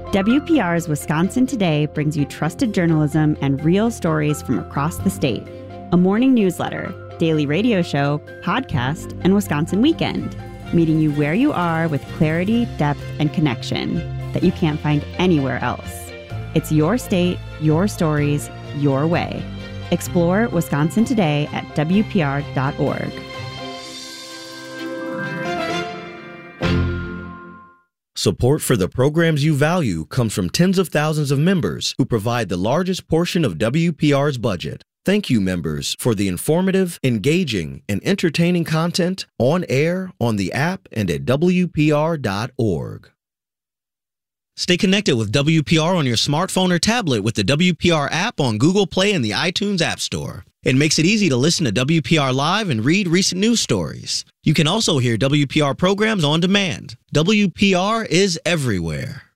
WPR's Wisconsin Today brings you trusted journalism and real stories from across the state. A morning newsletter, daily radio show, podcast, and Wisconsin Weekend, meeting you where you are with clarity, depth, and connection that you can't find anywhere else. It's your state, your stories, your way. Explore Wisconsin Today at WPR.org. Support for the programs you value comes from tens of thousands of members who provide the largest portion of WPR's budget. Thank you, members, for the informative, engaging, and entertaining content on air, on the app, and at WPR.org. Stay connected with WPR on your smartphone or tablet with the WPR app on Google Play and the iTunes App Store. It makes it easy to listen to WPR live and read recent news stories. You can also hear WPR programs on demand. WPR is everywhere.